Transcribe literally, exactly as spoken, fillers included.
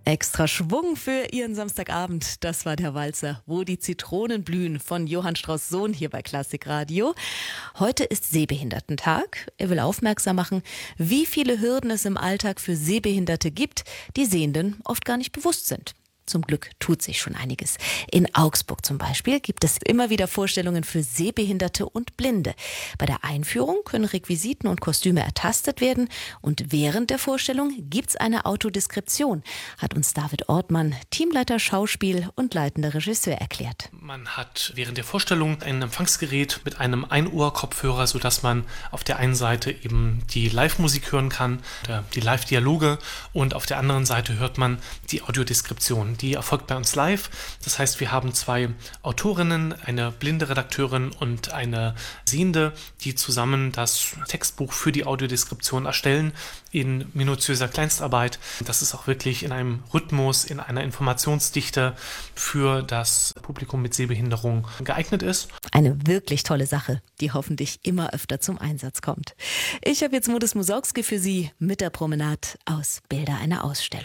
Extra Schwung für Ihren Samstagabend. Das war der Walzer, wo die Zitronen blühen, von Johann Strauss Sohn hier bei Klassikradio. Heute ist Sehbehindertentag. Er will aufmerksam machen, wie viele Hürden es im Alltag für Sehbehinderte gibt, die Sehenden oft gar nicht bewusst sind. Zum Glück tut sich schon einiges. In Augsburg zum Beispiel gibt es immer wieder Vorstellungen für Sehbehinderte und Blinde. Bei der Einführung können Requisiten und Kostüme ertastet werden und während der Vorstellung gibt's eine Autodeskription, hat uns David Ortmann, Teamleiter Schauspiel und leitender Regisseur, erklärt. Man hat während der Vorstellung ein Empfangsgerät mit einem Einohr-Kopfhörer, sodass man auf der einen Seite eben die Live-Musik hören kann, die Live-Dialoge, und auf der anderen Seite hört man die Audiodeskription. Die erfolgt bei uns live. Das heißt, wir haben zwei Autorinnen, eine blinde Redakteurin und eine Sehende, die zusammen das Textbuch für die Audiodeskription erstellen in minutiöser Kleinstarbeit. Das ist auch wirklich in einem Rhythmus, in einer Informationsdichte für das Publikum mit Sehbehinderung geeignet ist. Eine wirklich tolle Sache, die hoffentlich immer öfter zum Einsatz kommt. Ich habe jetzt Modus Mussorgsky für Sie mit der Promenade aus Bilder einer Ausstellung.